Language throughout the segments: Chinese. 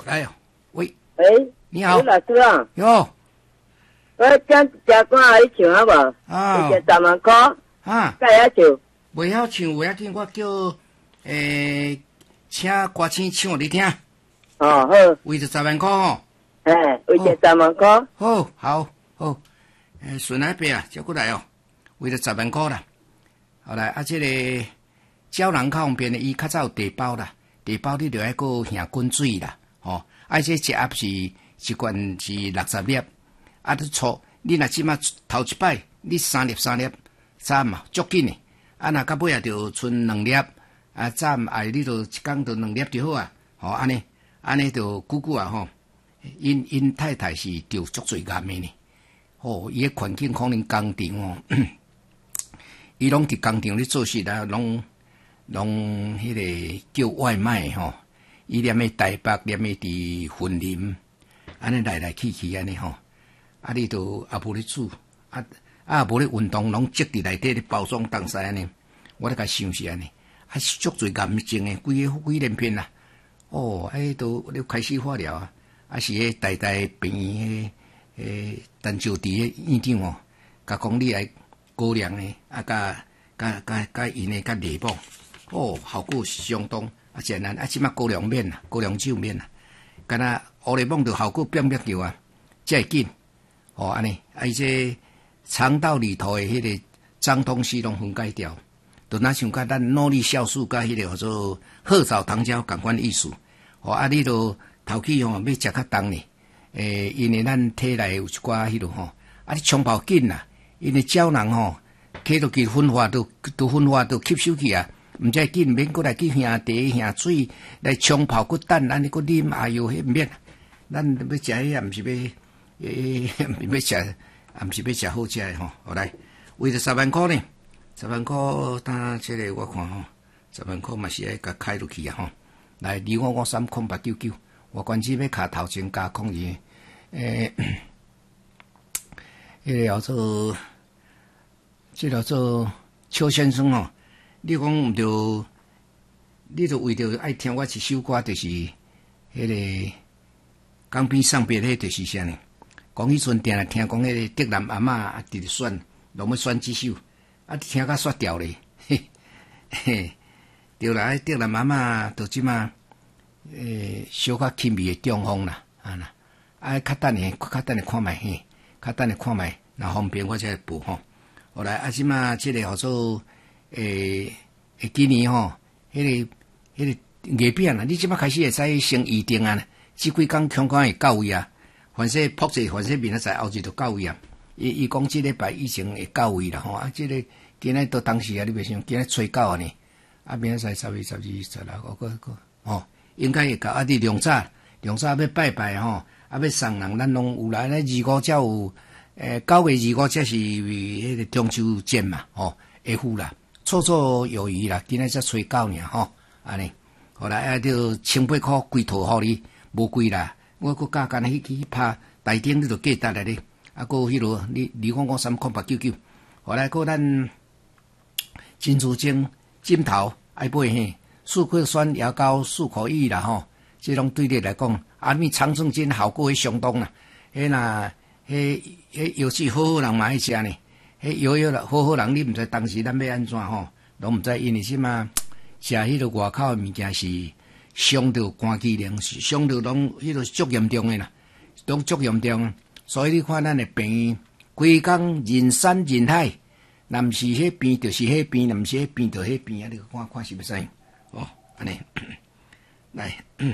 哎呦，喂， 喂， 你好， 老师啊， 哟， 我讲一只歌互你唱好无？ 啊， 一只10万块， 啊， 该晓唱。 袂晓唱，袂要紧，我叫请歌星唱互你听， 哦，好， 为着10万块吼， 为一只10万块。 好，好，顺来伯啊，接过来哦，为着10万块啦，后来啊，这个鸟人较方便的，伊较早有地包啦，地包你着爱搁下滚水啦，吼，啊，这一盒是一罐是60粒，啊，你错，你若即马头一摆，你3粒，早嘛，足紧的。啊，若到尾啊，就剩2粒，啊，早你就一工就2粒就好啊，吼，安尼就久久啊，吼，因太太是得足侪癌的呢，吼，伊个环境可能工厂哦，伊拢伫工厂咧做事啦，拢迄个叫外卖吼，伊念喺台北，念喺伫云林，安尼来去安尼吼，啊，你都也无咧煮，也无咧运动，拢积伫内底咧包装东西安尼，我咧甲想是安尼，啊是足侪癌症诶，规连片啦，哦，都咧开始化疗啊，啊是迄台病院陈旧池诶院长哦，甲讲你来高粱诶，啊甲因诶甲内部，哦效果相当啊，简单啊，即马高粱免啦，高粱酒免啦，敢若乌内蒙着效果变叫啊，才会紧，哦安尼，啊伊这肠道里头的迄个脏东西拢分解掉，就若像甲咱脑力酵素甲迄个叫做褐藻糖胶共款意思。哦，啊，你都头起吼要食较重呢，因为咱体内有一寡迄落吼，啊，你冲泡紧啦，因为鸟人吼，起落去分化都吸收去啊，毋才紧免过来去兄茶兄水来冲泡骨蛋，安尼骨啉，哎哟，迄毋免，咱要食迄也毋是要食。啊，毋是要食好食诶吼，好来，为着10万块呢，10万块，当这个我看吼，10万块嘛是爱甲开落去啊吼，来2553899，我关键要卡头前加控制，迄个叫做，这叫做邱先生吼，你讲毋着，你着为着爱听我一首歌，就是迄个江边上边迄，就是啥呢？讲迄阵定听讲迄个德南阿嬷伫咧选，拢要选即首，啊听甲煞掉咧，嘿，对啦，德南阿嬷到即马，小可轻微诶中风啦，较等下看卖嘿，较等下看卖，若方便我才会报吼。后来即马即个号做今年吼，迄个月饼啊，你即马开始会使先预定啊，即几工恐快会到位啊。凡说朴者，凡说明仔载后日就到位啊！伊讲即礼拜以前会到位啦吼，啊，即个今仔到当时啊，你袂想今仔初9啊呢，啊，明仔载10月12、16个吼，应该会到。啊，你量早要拜拜吼，啊，要送人，咱拢有来咧25才有，9月25才是迄个中秋节嘛，吼，会赴啦，绰绰有余啦，今仔才初9尔吼，安尼，后来啊，就1800块归套互你，无贵啦。我搁加干去拍台顶，你就记得来咧。啊，搁迄落你2553899，后来搁咱珍珠精、枕头爱买嘿，四块酸牙膏、漱口液啦吼，即拢对你来讲，啊，咪长生津效果相当啦。迄药水好人嘛爱食呢，迄药啦好人你毋知当时咱要安怎吼，拢毋知因为即嘛食迄个外口诶物件是。伤到肝机能，伤到拢迄个足严重诶啦，拢足严重。所以你看咱诶病，规工人山人海，若毋是迄病，就是迄病；若毋是迄病，就迄病啊！你看是要使哦，安尼来，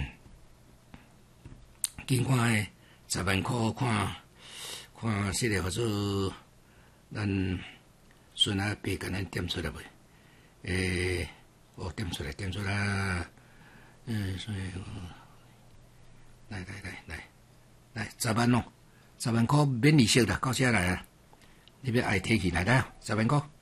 紧看诶10万块，看这个叫做咱孙阿伯甲咱点出来袂？点出来。所以来，10万咯，10万块免利息啦，到遮来啊！你要爱摕起来10万块。